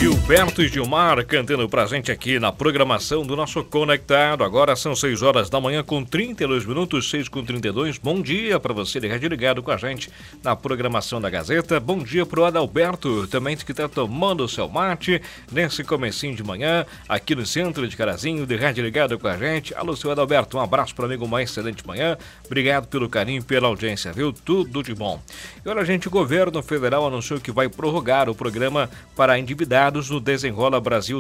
Gilberto e Gilmar cantando pra gente aqui na programação do nosso Conectado. Agora são 6 horas da manhã com 32 minutos, 6:32. Bom dia pra você ligado com a gente na programação da Gazeta. Bom dia pro Adalberto, também que tá tomando o seu mate nesse comecinho de manhã aqui no centro de Carazinho, de rádio ligado com a gente. Alô, seu Adalberto, um abraço pro amigo, uma excelente manhã. Obrigado pelo carinho e pela audiência, viu? Tudo de bom. E olha, gente, o governo federal anunciou que vai prorrogar o programa para endividados no Desenrola Brasil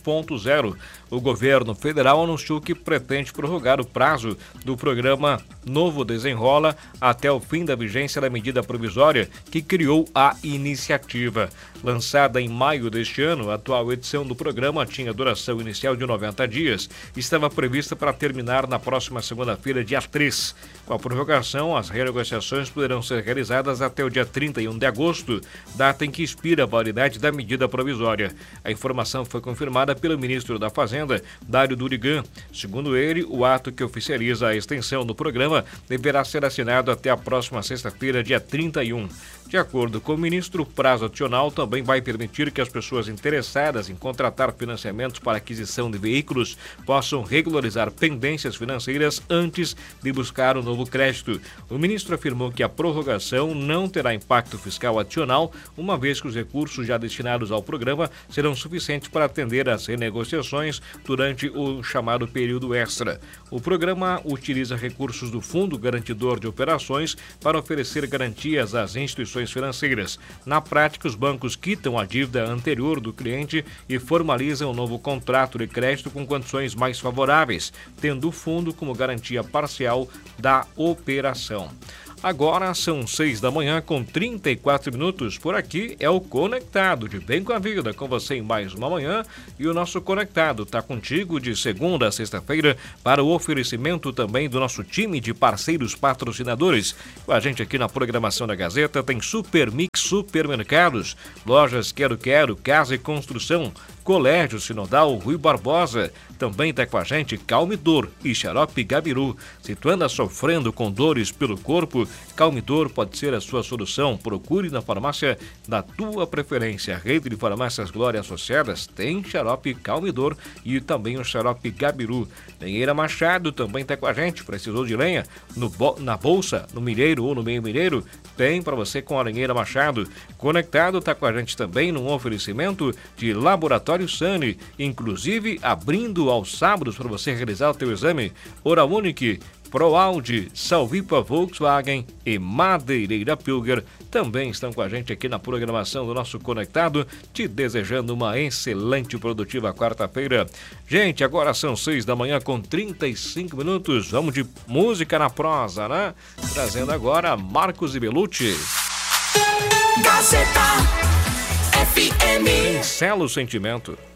2.0. O governo federal anunciou que pretende prorrogar o prazo do programa Novo Desenrola até o fim da vigência da medida provisória que criou a iniciativa. Lançada em maio deste ano, a atual edição do programa tinha duração inicial de 90 dias e estava prevista para terminar na próxima segunda-feira, dia 3. Com a prorrogação, as renegociações poderão ser realizadas até o dia 31 de agosto, data em que expira a validade da medida provisória. A informação foi confirmada pelo ministro da Fazenda, Dário Durigan. Segundo ele, o ato que oficializa a extensão do programa deverá ser assinado até a próxima sexta-feira, dia 31. De acordo com o ministro, o prazo adicional também vai permitir que as pessoas interessadas em contratar financiamentos para aquisição de veículos possam regularizar pendências financeiras antes de buscar um novo crédito. O ministro afirmou que a prorrogação não terá impacto fiscal adicional, uma vez que os recursos já destinados ao programa serão suficientes para atender às renegociações durante o chamado período extra. O programa utiliza recursos do Fundo Garantidor de Operações para oferecer garantias às instituições financeiras. Na prática, os bancos quitam a dívida anterior do cliente e formalizam um novo contrato de crédito com condições mais favoráveis, tendo o fundo como garantia parcial da operação. Agora são 6 da manhã com 34 minutos. Por aqui é o Conectado, de bem com a vida, com você em mais uma manhã. E o nosso Conectado está contigo de segunda a sexta-feira para o oferecimento também do nosso time de parceiros patrocinadores. Com a gente aqui na programação da Gazeta tem Super Mix Supermercados, Lojas Quero Quero, Casa e Construção, Colégio Sinodal Rui Barbosa. Também está com a gente Calmidor e Xarope Gabiru. Se tu anda sofrendo com dores pelo corpo, Calmidor pode ser a sua solução. Procure na farmácia da tua preferência. A rede de farmácias Glória Associadas tem Xarope Calmidor e também o Xarope Gabiru. Lenheira Machado também está com a gente. Precisou de lenha? Na bolsa, no milheiro ou no meio milheiro? Tem para você com a Lenheira Machado. Conectado está com a gente também num oferecimento de Laboratório Sani, inclusive abrindo aos sábados para você realizar o teu exame. Oral Unique, ProAude, Salvipa Volkswagen e Madeireira Pilger também estão com a gente aqui na programação do nosso Conectado, te desejando uma excelente e produtiva quarta-feira. Gente, agora são 6 da manhã com 35 minutos. Vamos de música na prosa, né? Trazendo agora Marcos e Belucci. Gazeta FM. Encela o sentimento.